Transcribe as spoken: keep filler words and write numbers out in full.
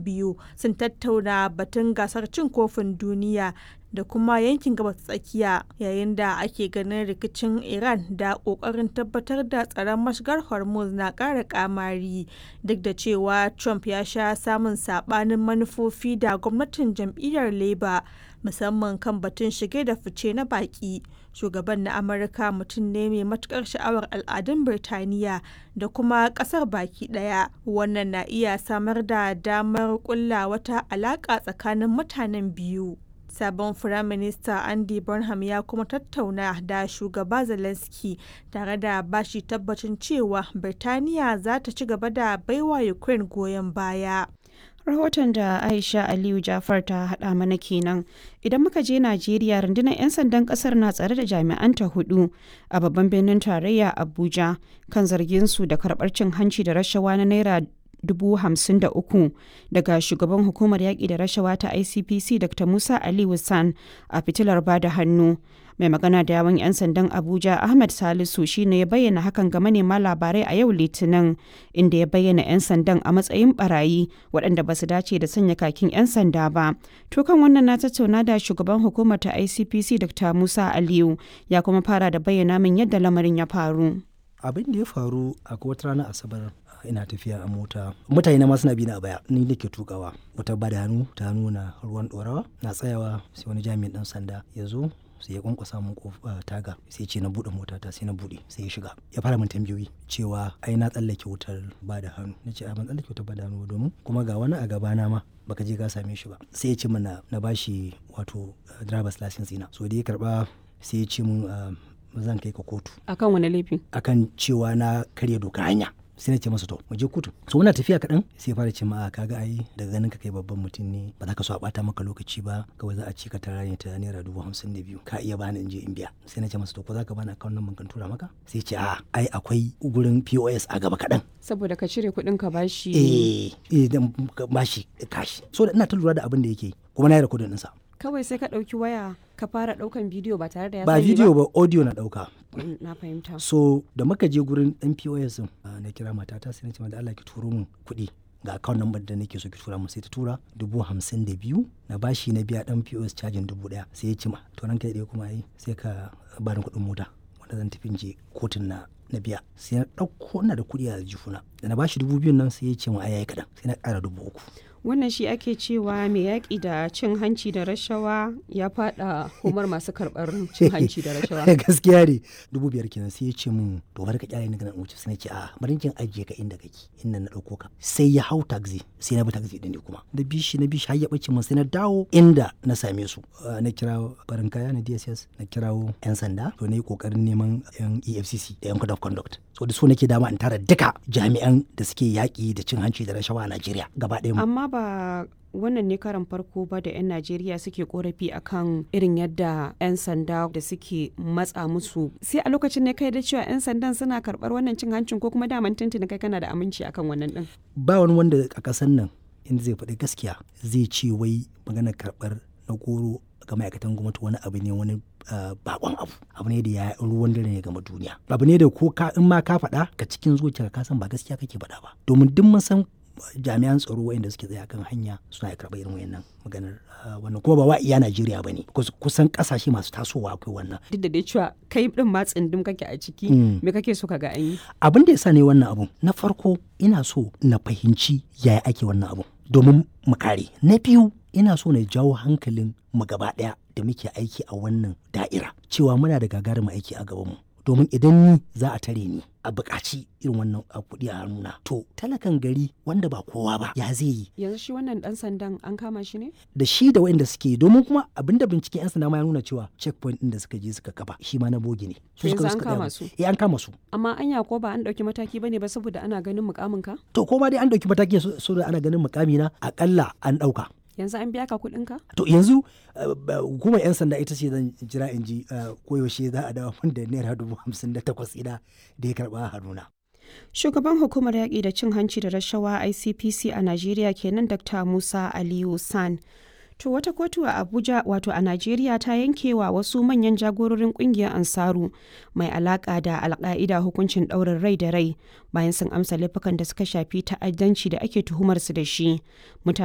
biyu sun tattauna batun gasar cin kofin duniya da kuma yankin gabas tsakiya, yayin da ake ganin rikicin Iran da ƙoƙarin tabbatar da tsaron mashigar Hormuz na ƙara ƙamari, duk da cewa Trump ya sha samun saɓanin manufofi da gwamnatin jam'iyyar Labour, musamman kan batun shige da fice na baƙi. Shugaban na Amurka mutum ne mai matuƙar sha'awar al'adun Birtaniya da kuma ƙasar baki ɗaya. Wannan na iya samar da damar ƙulla wata alaƙa tsakanin mutanen biyu. Sabon Firaminista Andy Burnham ya kuma tattauna da Shugaba Zelensky tare da bashi tabbacin cewa Birtaniya za ta ci gaba da baiwa Ukraine goyon baya. Rahoton da Aisha Aliyu Jafar ta haɗa mana kenan. Idan muka je Najeriya, rundunar 'yan sandan ƙasar na tsare da jami'anta hudu a babban birnin tarayya Abuja kan zargin su da karɓar cin hanci da rashawa na naira dubu hamsin da uku daga shugaban hukumar yaƙi da rashawa ta I C P C Dr Musa Ali Wissan a fitilar bada hannu. Mai magana da yawun 'yan sandan Abuja Ahmed Salisu shine ya bayyana hakan ga manema labarai a yau Litinin, inda ya bayyana 'yan sandan a matsayin barayi waɗanda ba su dace da sanya kakin 'yan sanda ba. To kan wannan na tattauna da shugaban hukumar ta I C P C Dr Musa Aliyu, ya kuma fara da bayyana min yadda lamarin ya faru. Abin da ya faru a wata ranar Asabar, ina tafiya a mota, mutane na ma suna bi na a baya, ni nake tukawa, wata bada hannu ta nuna ruwan dorawa, na tsayawa sai wani jami'in dan sanda ya zo sai ya kwankwasa mun kofa taga, sai ce na bude motata, sai na bude, sai ya shiga ya fara min tambayoyi cewa ai na tsallake wutar bada hannu. Nace a ban tsallake wutar bada hannu domin kuma ga wani a gaba na ma baka je ka same shi ba. Sai ya ce mana na bashi wato driver's license ina, so da ya karba sai ya ce mun zan kai ka kotu. Akan wani laifi? Akan cewa na karya doka hanya. Sai na ce masa to mu je kotu. So muna tafiya kaɗan sai fara ce ma kaga ai daga ganin ka kai babban mutum ne, ba za ka so a bata maka lokaci ba, kawai za a ci ka tara ne ta naira dubu hamsin da biyu, ka iya bani in je in biya. Sai na ce masa to ko za ka bani akawun nan kan tura maka? Sai ce a ai akwai gurin P O S a gaba kaɗan. Saboda ka cire kuɗin ka bashi. Eh eh dan bashi kashi. So da ina ta lura da abin da yake kuma na yi rikodin ɗinsa. Kawai sai ka ɗauki waya ka fara ɗaukan bidiyo ba tare da ya sani ba? Ba bidiyo ba, audio na ɗauka. Na fahimta. So da muka je gurin ɗan P O S na kira matata sai na ce da Allah ki turo mun kuɗi ga account number da nake so ki tura mun, sai ta tura dubu hamsin da biyu na bashi na biya ɗan P O S cajin dubu ɗaya. Sai ya ce ma to ranka ɗaya kuma yi sai ka bani kuɗin mota wanda zan tafi je kotun na na biya. Sai na ɗauko ina da kuɗi a jifuna da na bashi dubu biyun nan sai ya ce ma ai yayi kaɗan, sai na ƙara dubu uku. Wannan shi ake cewa mai yaƙi da cin hanci da rashawa ya faɗa humar masu karɓar cin hanci da rashawa. Gaskiya ne, dubu biyar kenan. Sai ya ce mun to bari ka kyale ni ganin wuce, sai na ce a bari kin ajiye ka inda kake, inda na ɗauko ka. Sai ya hau taxi, sai na bi taxi ɗin ne kuma da bishi na bishi har ya ɓace mun, sai na dawo inda na same su. Na kira barin kaya na D S S, na kirawo 'yan sanda, to na yi ƙoƙarin neman 'yan E F C C da 'yan code of conduct. So da so nake dama in tara duka jami'an da suke yaƙi da cin hanci da rashawa a Najeriya gaba ɗaya. Amma ba wannan ne karan farko ba da 'yan Najeriya suke korafi akan irin yadda 'yan sanda da suke matsa musu. Sai a lokacin ne kai da cewa 'yan sandan suna karɓar wannan cin hancin, ko kuma daman tuntuni kai kana da aminci akan wannan din? Ba wani wanda a ƙasar nan in zai faɗi gaskiya zai ce wai maganar karɓar na goro ga ma'aikatan gwamnati wani abu ne wani bakon abu abu ne da ya ruwan dare ne game duniya, abu ne da ko ka in ma ka faɗa ka cikin zuciya ka san ba gaskiya kake faɗa ba, domin duk mun san jami'an tsaro wayanda suke tsaye kan hanya suna karɓar irin wayannan maganar wannan, kuma ba wa iya Najeriya bane, kusan kasashe masu tasowa akwai wannan. Duk da dai cewa kai din ma tsindim kake a ciki, me kake so ka ga an yi? Abin da yasa ne wannan abun, na farko ina so na fahimci yaya ake wannan abun domin mu kare. Na biyu ina so na jawo hankalin mu gaba daya da muke aiki a wannan da'ira cewa muna da gagarumin aiki a gabanmu, domin idan ni za a tare ni a buƙaci irin wannan kuɗi a hannuna, to talakan gari wanda ba kowa ba ya zai yi. Yanzu shi wannan ɗan sandan an kama shi ne? Da shi da waɗanda suke, domin kuma abinda binciken 'yan sanda ma ya nuna cewa checkpoint ɗin da suka je suka kafa shi ma na bogi ne. Yanzu an kama su? Eh an kama su. Amma anya ko ba an ɗauki mataki bane ba saboda ana ganin mukamin ka? To ko ma dai an ɗauki mataki saboda ana ganin mukami na, akalla an ɗauka. Yanzu an biya ka kuɗin ka? To yanzu hukumar 'yan sanda ita ce zan jira in ji koyaushe za a dawo min da naira dubu hamsin da takwas ina da ya karɓa a hannuna. Shugaban hukumar yaƙi da cin hanci da rashawa I C P C a Najeriya kenan Dr Musa Aliyu San. To wata kotu a Abuja wato a Najeriya ta yankewa wasu manyan jagororin kungiyar Ansaru mai alaka da Al-Qaida hukuncin ɗaurin rai da rai bayan sun amsa laifukan da suka shafi ta'addanci da ake tuhumar su da shi.